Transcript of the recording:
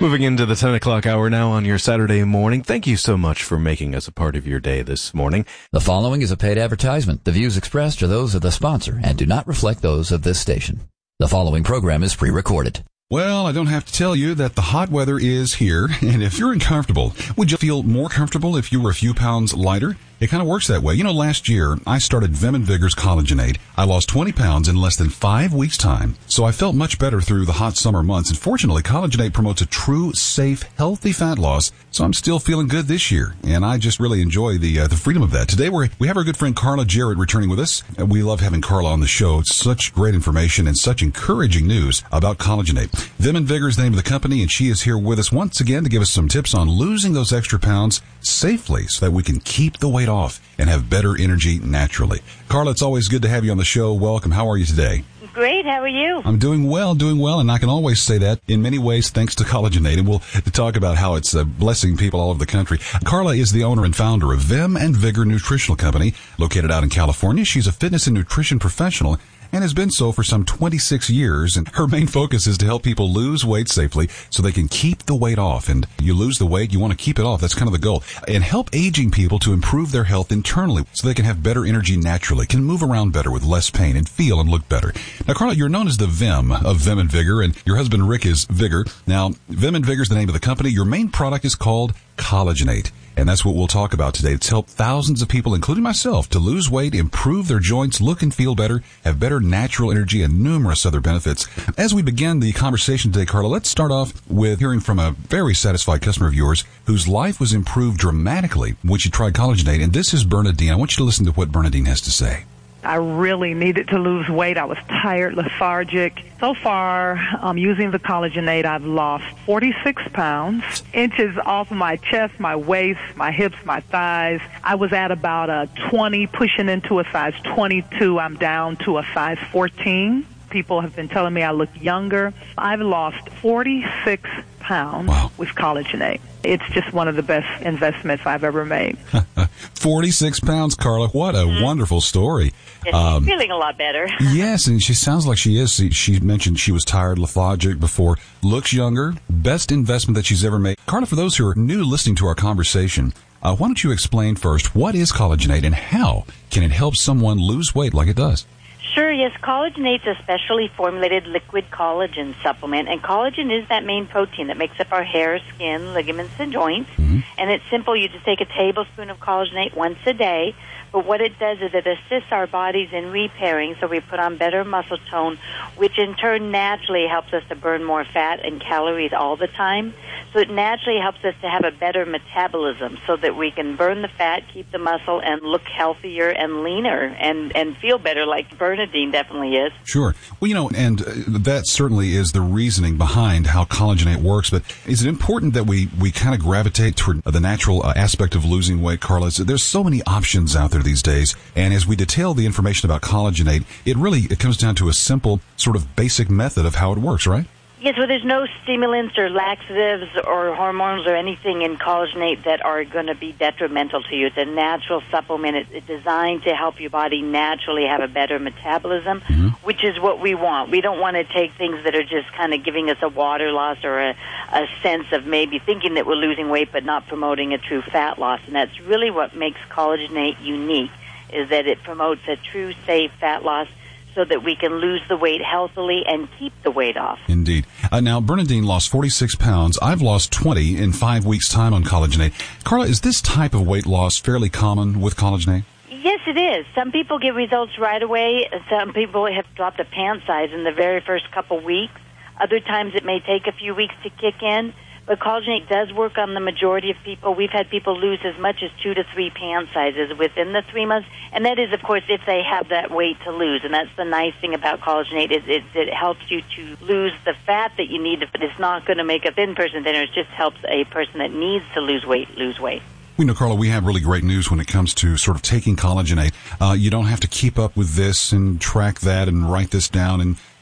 Moving into the 10 o'clock hour now on your Saturday morning. Thank you so much for making us a part of your day this morning. The following is a paid advertisement. The views expressed are those of the sponsor and do not reflect those of this station. The following program is pre-recorded. Well, I don't have to tell you that the hot weather is here, and if you're uncomfortable, would you feel more comfortable if you were a few pounds lighter? It kind of works that way. You know, last year, I started Vim & Vigor's Collagenate. I lost 20 pounds in less than 5 weeks' time, so I felt much better through the hot summer months. And fortunately, Collagenate promotes a true, safe, healthy fat loss, so I'm still feeling good this year, and I just really enjoy the freedom of that. Today, we have our good friend Carla Jarrett returning with us. We love having Carla on the show. It's such great information and such encouraging news about Collagenate. Vim & Vigor is the name of the company, and she is here with us once again to give us some tips on losing those extra pounds safely so that we can keep the weight off and have better energy naturally. Carla, it's always good to have you on the show. Welcome. How are you today? Great. How are you? I'm doing well, and I can always say that in many ways thanks to Collagenate, and we'll talk about how it's blessing people all over the country. Carla is the owner and founder of Vim & Vigor Nutritional Company, located out in California. She's a fitness and nutrition professional and has been so for some 26 years, and her main focus is to help people lose weight safely so they can keep the weight off. And you lose the weight, you want to keep it off. That's kind of the goal. And help aging people to improve their health internally so they can have better energy naturally, can move around better with less pain, and feel and look better. Now, Carla, you're known as the Vim of Vim & Vigor, and your husband Rick is Vigor. Now, Vim & Vigor is the name of the company. Your main product is called Collagenate, and that's what we'll talk about today. It's helped thousands of people, including myself, to lose weight, improve their joints, look and feel better, have better natural energy, and numerous other benefits. As we begin the conversation today, Carla, let's start off with hearing from a very satisfied customer of yours whose life was improved dramatically when she tried Collagenate, and this is Bernadine. I want you to listen to what Bernadine has to say. I really needed to lose weight. I was tired, lethargic. So far, using the Collagenate, I've lost 46 pounds, inches off of my chest, my waist, my hips, my thighs. I was at about a 20, pushing into a size 22. I'm down to a size 14. People have been telling me I look younger. I've lost 46 pounds with Collagenate. It's just one of the best investments I've ever made. 46 pounds, Carla. What a wonderful story. Yes, she's feeling a lot better. Yes, and she sounds like she is. She mentioned she was tired, lethargic before. Looks younger. Best investment that she's ever made. Carla, for those who are new listening to our conversation, why don't you explain first, what is Collagenate and how can it help someone lose weight like it does? Sure, yes. Collagenate's a specially formulated liquid collagen supplement, and collagen is that main protein that makes up our hair, skin, ligaments, and joints. Mm-hmm. And it's simple. You just take a tablespoon of Collagenate once a day. But what it does is it assists our bodies in repairing, so we put on better muscle tone, which in turn naturally helps us to burn more fat and calories all the time. So it naturally helps us to have a better metabolism so that we can burn the fat, keep the muscle, and look healthier and leaner and feel better like Bernadine definitely is. Sure. Well, you know, and that certainly is the reasoning behind how Collagenate works. But is it important that we kind of gravitate toward the natural aspect of losing weight, Carla? There's so many options out there these days. And as we detail the information about Collagenate, it comes down to a simple sort of basic method of how it works, right? Yes, well, there's no stimulants or laxatives or hormones or anything in Collagenate that are going to be detrimental to you. It's a natural supplement. It's designed to help your body naturally have a better metabolism, which is what we want. We don't want to take things that are just kind of giving us a water loss or a sense of maybe thinking that we're losing weight but not promoting a true fat loss. And that's really what makes Collagenate unique, is that it promotes a true, safe fat loss so that we can lose the weight healthily and keep the weight off. Indeed. Now, Bernadine lost 46 pounds. I've lost 20 in 5 weeks' time on Collagenate. Carla, is this type of weight loss fairly common with Collagenate? Yes, it is. Some people get results right away. Some people have dropped a pant size in the very first couple weeks. Other times it may take a few weeks to kick in. But Collagenate does work on the majority of people. We've had people lose as much as 2 to 3 pant sizes within the 3 months. And that is, of course, if they have that weight to lose. And that's the nice thing about Collagenate is it helps you to lose the fat that you need. But it's not going to make a thin person thinner. It just helps a person that needs to lose weight. We know, Carla, we have really great news when it comes to sort of taking Collagenate. You don't have to keep up with this and track that and write this down and